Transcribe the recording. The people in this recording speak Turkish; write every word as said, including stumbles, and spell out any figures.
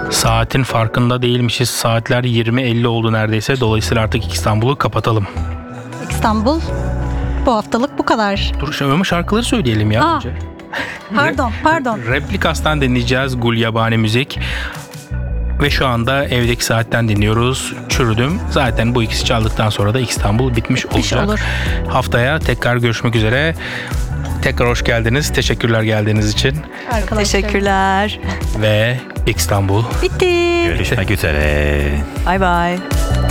Saatin farkında değilmişiz. Saatler yirmi elli oldu neredeyse. Dolayısıyla artık İstanbul'u kapatalım. İstanbul bu haftalık bu kadar. Dur şu ama şarkıları söyleyelim ya Aa, önce. Pardon, pardon. Replikas'tan dinleyeceğiz Gul Yabani Müzik. Ve şu anda evdeki saatten dinliyoruz. Çürüdüm. Zaten bu ikisi çaldıktan sonra da İstanbul bitmiş, Bitmiş olacak. olur. Haftaya tekrar görüşmek üzere. Tekrar hoş geldiniz. Teşekkürler geldiğiniz için. Arkadaşlar. Teşekkürler. Ve İstanbul. Bitti. Görüşmek üzere. Bay bay.